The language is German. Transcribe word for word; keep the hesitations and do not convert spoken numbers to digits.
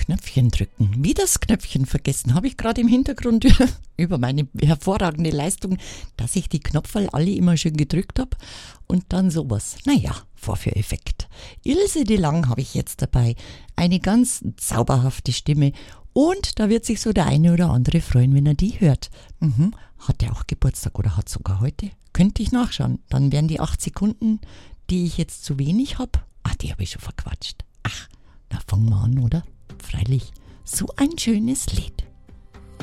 Knöpfchen drücken. Wie das Knöpfchen vergessen, habe ich gerade im Hintergrund über meine hervorragende Leistung, dass ich die Knopferl alle immer schön gedrückt habe und dann sowas. Naja, Vorführeffekt. Ilse de Lang habe ich jetzt dabei. Eine ganz zauberhafte Stimme und da wird sich so der eine oder andere freuen, wenn er die hört. Mhm. Hat er auch Geburtstag oder hat sogar heute? Könnte ich nachschauen. Dann wären die acht Sekunden, die ich jetzt zu wenig habe. Ah, die habe ich schon verquatscht. Ach, na fangen wir an, oder? Freilich, so ein schönes Lied.